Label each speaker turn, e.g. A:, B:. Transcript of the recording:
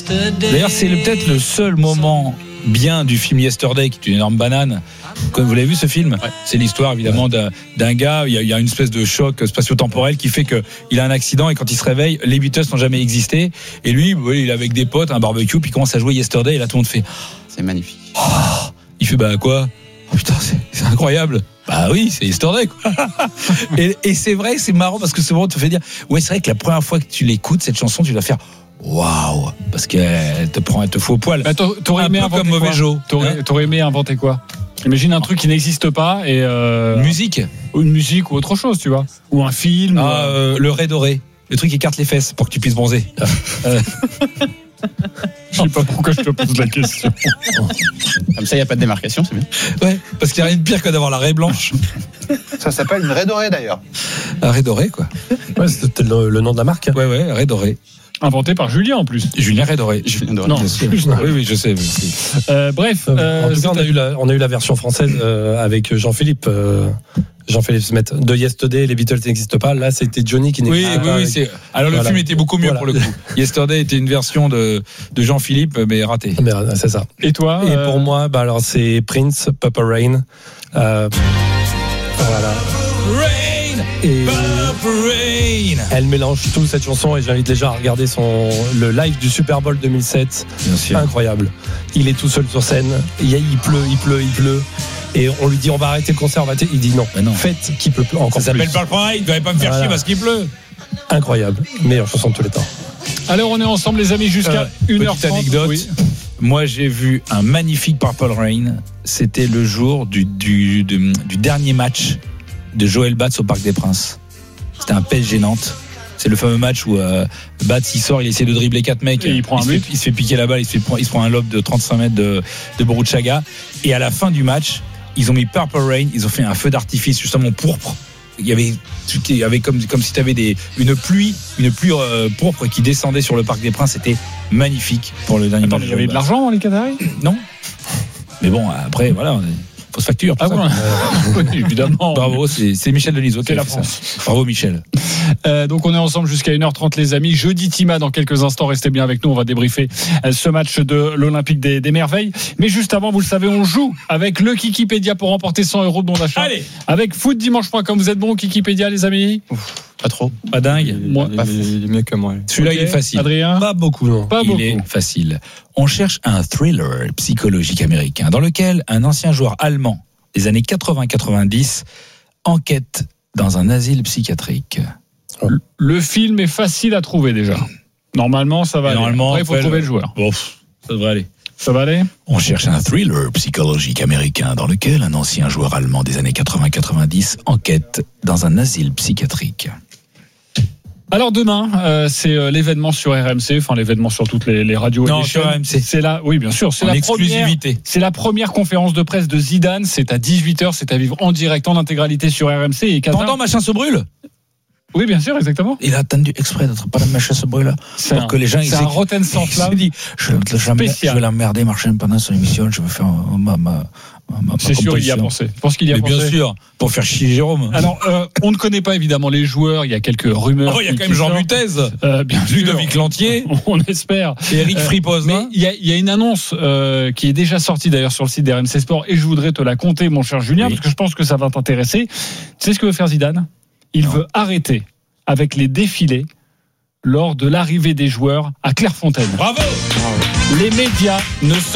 A: D'ailleurs, c'est peut-être le seul moment bien du film Yesterday, qui est une énorme banane. Comme vous l'avez vu ce film, c'est l'histoire évidemment d'un gars. Il y a une espèce de choc spatio-temporel qui fait qu'il a un accident et quand il se réveille, les Beatles n'ont jamais existé. Et lui, il est avec des potes, un barbecue, puis il commence à jouer Yesterday. Et là, tout le monde fait.
B: C'est magnifique.
A: Oh, il fait quoi? Oh, putain, c'est incroyable. Bah oui, c'est Yesterday quoi. et c'est vrai, c'est marrant parce que souvent on te fait dire, ouais, c'est vrai que la première fois que tu l'écoutes cette chanson, tu vas faire. Waouh, parce qu'elle te fout au poil.
C: Bah, t'aurais aimé inventer
A: comme Mauvais Joe.
C: T'aurais aimé inventer quoi? Imagine un truc qui n'existe pas et
A: musique,
C: ou une musique ou autre chose, tu vois, ou un film.
A: Le Ray doré, le truc qui écarte les fesses pour que tu puisses bronzer.
C: Je sais pas pourquoi je te pose la question.
B: Comme ça, il n'y a pas de démarcation, c'est bien.
A: Ouais, parce qu'il n'y a rien de pire que d'avoir la raie blanche.
D: Ça s'appelle une raie dorée d'ailleurs.
A: La raie dorée, quoi.
E: Ouais, c'était le nom de la marque.
A: Ouais, raie dorée.
C: Inventé par Julien en plus.
A: Julien Redoré.
C: Non,
A: oui, je sais.
C: Bref.
E: En tout cas, on a eu la version française avec Jean-Philippe Smet de Yesterday. Les Beatles n'existent pas. Là, c'était Johnny qui n'existe pas.
A: Oui. Alors le film était beaucoup mieux pour le coup. Yesterday était une version de Jean-Philippe, mais ratée.
E: Mais c'est ça.
C: Et toi
E: Et pour moi, alors c'est Prince, Purple Rain. Voilà. Et elle mélange tout cette chanson et j'invite les gens à regarder le live du Super Bowl 2007.
A: Bien sûr.
E: Incroyable. Il est tout seul sur scène. Il pleut. Et on lui dit on va arrêter le concert. Il dit non. Faites qu'il pleut encore plus.
A: Ça s'appelle Purple Rain. Vous n'allez pas me faire chier parce qu'il pleut.
E: Incroyable. Meilleure chanson de tous les temps.
C: Alors on est ensemble les amis jusqu'à 1h30.
A: Petite anecdote. Oui. Moi j'ai vu un magnifique Purple Rain. C'était le jour du dernier match de Joël Batz au Parc des Princes. C'était un PSG Nantes. C'est le fameux match où Batz il sort, il essaie de dribbler 4 mecs,
C: et il se
A: fait piquer la balle, il se prend un lob de 35 mètres de Boruchaga. Et à la fin du match, ils ont mis Purple Rain, ils ont fait un feu d'artifice justement pourpre. Il y avait comme si tu avais une pluie pourpre qui descendait sur le Parc des Princes. C'était magnifique pour le dernier match.
C: Il y avait de l'argent les Qataris?
A: Non. Mais bon, après voilà. Fausse facture.
C: Oui, évidemment.
A: Bravo, c'est Michel Denisot.
C: C'est la France.
A: Bravo Michel.
C: Donc on est ensemble jusqu'à 1h30 les amis. Jeudi Tima dans quelques instants. Restez bien avec nous. On va débriefer ce match de l'Olympique des Merveilles. Mais juste avant, vous le savez, on joue avec le Kikipédia pour remporter 100 € de bon d'achat.
A: Allez.
C: Avec footdimanche.com. Vous êtes bon au Kikipédia les amis?
B: Pas trop.
A: Pas dingue.
B: Moi, il est mieux que moi.
A: Celui-là, il est facile.
C: Adrien?
E: Pas beaucoup, non.
A: Il est facile. On cherche un thriller psychologique américain dans lequel un ancien joueur allemand des années 80-90 enquête dans un asile psychiatrique.
C: Le film est facile à trouver déjà. Normalement, ça va aller. Après, il faut trouver le joueur.
A: Bon, ça devrait aller.
C: Ça va aller?
F: On cherche un thriller psychologique américain dans lequel un ancien joueur allemand des années 80-90 enquête dans un asile psychiatrique.
C: Alors demain, c'est l'événement sur RMC, enfin l'événement sur toutes les radios et les chaînes.
A: Sur RMC.
C: C'est là, oui bien sûr, c'est la
A: exclusivité.
C: C'est la première conférence de presse de Zidane. C'est à 18h, c'est à vivre en direct, en intégralité sur RMC. Et
A: pendant Machin se brûle.
C: Oui, bien sûr, exactement.
A: Il a attendu exprès d'être pas de Machin se brûle pour que les gens.
C: C'est un Rotten sans flamme.
A: Je vais l'emmerder Machin pendant son émission. Je vais faire
C: c'est sûr, il y a pensé. Je pense qu'il y a pensé.
A: Bien sûr, pour faire chier Jérôme.
C: Alors, on ne connaît pas évidemment les joueurs. Il y a quelques rumeurs.
A: Il y a quand même Jean Butez,
C: bien
A: Ludovic Lantier,
C: on espère.
A: Et Eric Fripoz.
C: Mais il y a une annonce qui est déjà sortie d'ailleurs sur le site d'RMC Sport et je voudrais te la conter, mon cher Julien, parce que je pense que ça va t'intéresser. Tu sais ce que veut faire Zidane? Il veut arrêter avec les défilés lors de l'arrivée des joueurs à Clairefontaine.
A: Bravo.
C: Les médias ne